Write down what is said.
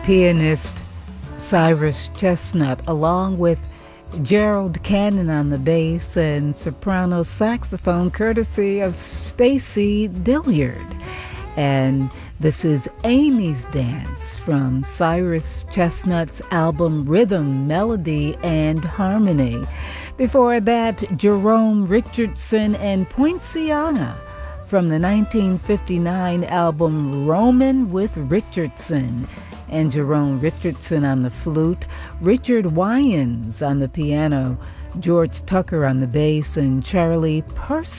pianist Cyrus Chestnut, along with Gerald Cannon on the bass and soprano saxophone, courtesy of Stacy Dilliard. And this is Amy's Dance from Cyrus Chestnut's album Rhythm, Melody, and Harmony. Before that, Jerome Richardson and Poinciana from the 1959 album Roman with Richardson. And Jerome Richardson on the flute, Richard Wyans on the piano, George Tucker on the bass, and Charlie Purcell